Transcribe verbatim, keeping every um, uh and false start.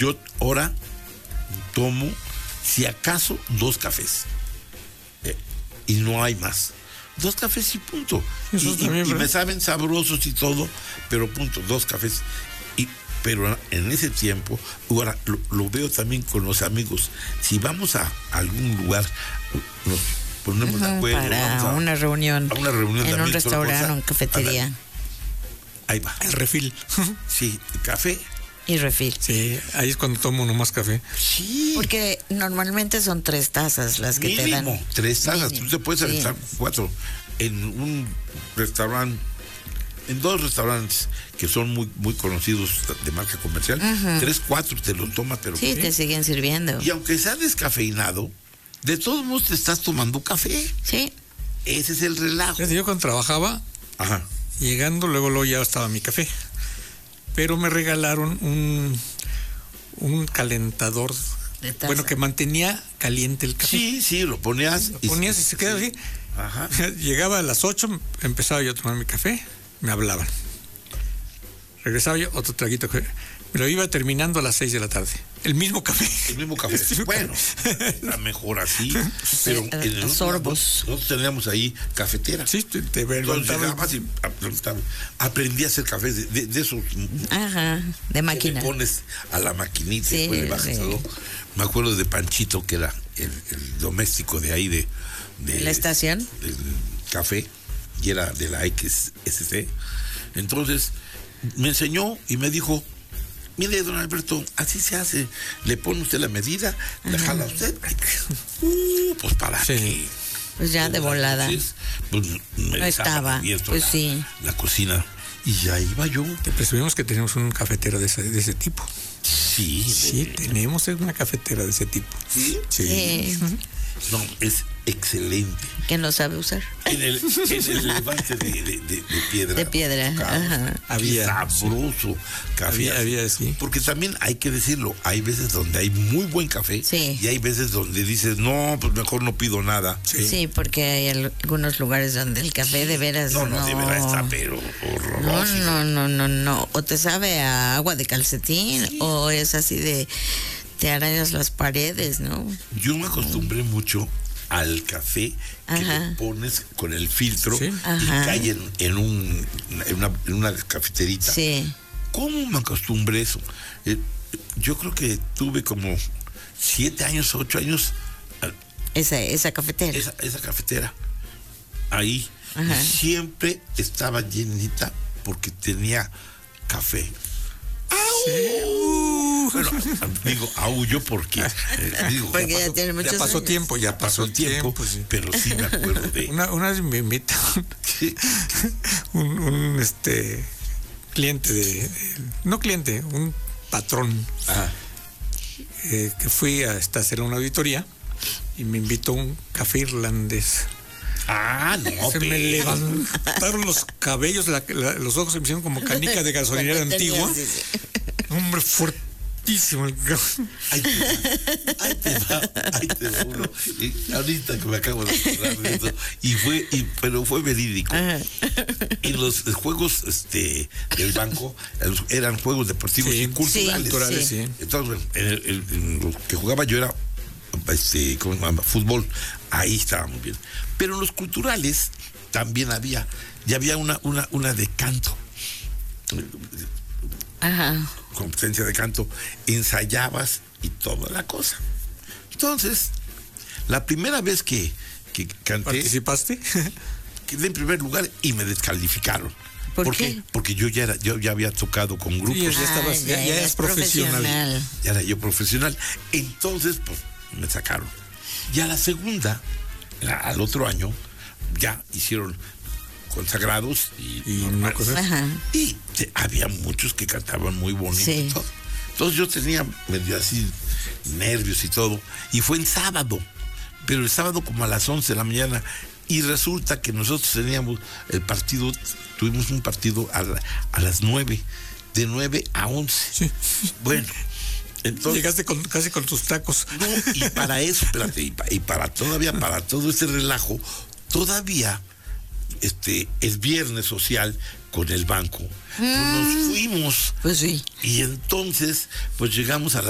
yo ahora tomo, si acaso, dos cafés. Eh, y no hay más. Dos cafés y punto. Y, y, y me saben sabrosos y todo, pero punto, dos cafés. Y, pero en ese tiempo, ahora lo, lo veo también con los amigos. Si vamos a algún lugar, nos ponemos de acuerdo. Para a, una reunión. A una reunión en de un restaurante o en cafetería. Ver, ahí va. El refil. Sí, café. Y refil. Sí, ahí es cuando tomo nomás café. Sí. Porque normalmente son tres tazas las que Mínimo, te dan. tres tazas. Mínimo. Tú te puedes aventar sí. cuatro. En un restaurante, en dos restaurantes que son muy muy conocidos de marca comercial, uh-huh. tres, cuatro te lo tomas, pero sí, ¿qué? Te siguen sirviendo. Y aunque sea descafeinado, de todos modos te estás tomando café. Sí. Ese es el relajo. Yo cuando trabajaba, Ajá. llegando, luego, luego ya estaba mi café. Pero me regalaron un, un calentador, bueno, que mantenía caliente el café. Sí, sí, lo ponías. Lo ponías y, y se quedaba sí. así. Ajá. Llegaba a las ocho, empezaba yo a tomar mi café, me hablaban. Regresaba yo, otro traguito, me lo iba terminando a las seis de la tarde. El mismo café. El mismo café. Sí, bueno, era mejor así. Pero sí, en el sorbos. Nosotros teníamos ahí cafetera. Sí, te, te Entonces llegabas y aprendí a hacer café de, de, de esos. Ajá, de máquina. Le pones a la maquinita sí, y después le bajas todo. Sí. Me acuerdo de Panchito, que era el, el doméstico de ahí de, de la estación del café, y era de la X S C. Entonces me enseñó y me dijo: mire, don Alberto, así se hace. Le pone usted la medida, la jala usted. Uh, pues para sí. qué. Pues ya de volada. Entonces, pues, me no estaba. Pues la, sí. La cocina. Y ya iba yo. Te presumimos que tenemos un cafetero de ese, de ese tipo. Sí. Sí, de... tenemos una cafetera de ese tipo. Sí. Sí. sí. No, es excelente. ¿Quién lo sabe usar? En el, en el levante de, de, de, de piedra. De piedra. Ajá. Había sabroso sí. café. Había, había, sí. Porque también hay que decirlo, hay veces donde hay muy buen café sí. y hay veces donde dices, no, pues mejor no pido nada. Sí, sí porque hay algunos lugares donde el café de veras no, no, no, de veras está pero horroroso. No, no, no, no, no. O te sabe a agua de calcetín sí. o es así de te arañas las paredes, ¿no? Yo me acostumbré mucho al café que Ajá. le pones con el filtro ¿sí? y cae en, en, un, en, una, en una cafeterita. Sí. ¿Cómo me acostumbré eso? Eh, yo creo que tuve como siete años, ocho años. Esa, esa cafetera. Esa, esa cafetera. Ahí. Ajá. Y siempre estaba llenita porque tenía café. Sí. Uh, bueno, digo, aullo porque, eh, digo, porque ya, ya, pasó, tiene muchos ya pasó años. tiempo, ya pasó, pasó tiempo, tiempo sí. Pero sí me acuerdo de. Una, una vez me invitó un, un este cliente de, de, no cliente, un patrón, eh, que fui a, hasta hacer una auditoría y me invitó un café irlandés. Ah, no, se pero... me levantaron los cabellos, la, la, los ojos se me hicieron como canica de gasolinera antigua. Sí, sí. Hombre, fuertísimo el café. Ahí te va, ahí te va, ahí te va uno. Y ahorita que me acabo de acordar de eso. Y fue, y, pero fue verídico. Ajá. Y los juegos este, del banco eran juegos deportivos sí, y culturales. Sí, culturales sí. Sí. Entonces, el, el, el, lo que jugaba yo era este, ¿cómo se llama? Fútbol. Ahí estaba muy bien. Pero en los culturales también había, ya había una, una, una de canto. Ajá. Competencia de canto, ensayabas y toda la cosa. Entonces, la primera vez que, que canté. ¿Participaste? Quedé en primer lugar y me descalificaron. ¿Por, ¿Por qué? qué? Porque yo ya era, yo ya había tocado con grupos. Sí, ya, estabas, ah, ya, ya, ya eres eres profesional. profesional. Ya era yo profesional. Entonces, pues, me sacaron. Y a la segunda, la, al otro año, ya hicieron consagrados y, y, no y te, había muchos que cantaban muy bonito sí. y todo. Entonces yo tenía medio así nervios y todo, y fue en sábado, pero el sábado como a las once de la mañana, y resulta que nosotros teníamos el partido, tuvimos un partido a, la, a las nueve, de nueve a once. Sí. Bueno, entonces, llegaste con, casi con tus tacos. No, y para eso, espérate, y, pa, y para todavía, para todo este relajo, todavía este el viernes social con el banco, pues nos fuimos. Pues sí. Y entonces, pues llegamos a las